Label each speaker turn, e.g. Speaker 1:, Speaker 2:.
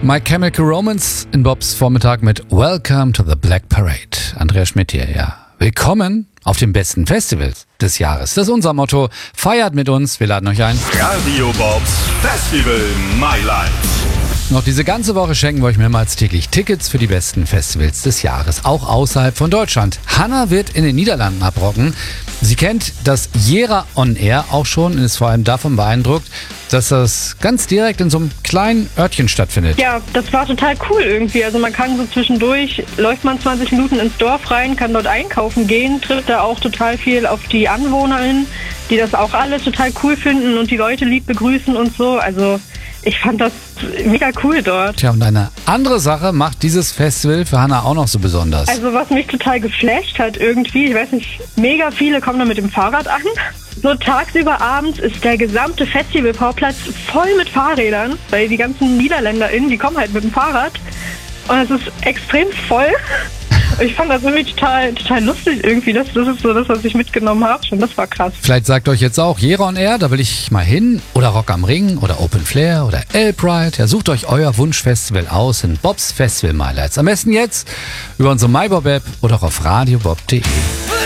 Speaker 1: My Chemical Romance in Bobs Vormittag mit Welcome to the Black Parade. Andreas Schmidt hier, ja. Willkommen auf den besten Festivals des Jahres. Das ist unser Motto. Feiert mit uns, wir laden euch ein.
Speaker 2: Radio Bobs Festival My Life.
Speaker 1: Noch diese ganze Woche schenken wir euch mehrmals täglich Tickets für die besten Festivals des Jahres, auch außerhalb von Deutschland. Hanna wird in den Niederlanden abrocken. Sie kennt das Jera On Air auch schon und ist vor allem davon beeindruckt, dass das ganz direkt in so einem kleinen Örtchen stattfindet.
Speaker 3: Ja, das war total cool irgendwie. Also man kann so zwischendurch, läuft man 20 Minuten ins Dorf rein, kann dort einkaufen gehen, trifft da auch total viel auf die AnwohnerInnen, die das auch alle total cool finden und die Leute lieb begrüßen und so. Also ich fand das mega cool dort.
Speaker 1: Tja, und eine andere Sache macht dieses Festival für Hanna auch noch so besonders.
Speaker 3: Also was mich total geflasht hat irgendwie, ich weiß nicht, mega viele kommen da mit dem Fahrrad an. So tagsüber abends ist der gesamte Festivalparkplatz voll mit Fahrrädern, weil die ganzen NiederländerInnen, die kommen halt mit dem Fahrrad und es ist extrem voll. Ich fand das irgendwie total lustig irgendwie. Das ist so das, was ich mitgenommen habe. Und das war krass.
Speaker 1: Vielleicht sagt euch jetzt auch Jera On Air, da will ich mal hin. Oder Rock am Ring oder Open Flair oder L-Pride. Ja, sucht euch euer Wunschfestival aus in Bobs Festival My Lights. Am besten jetzt über unsere MyBob-App oder auch auf radiobob.de.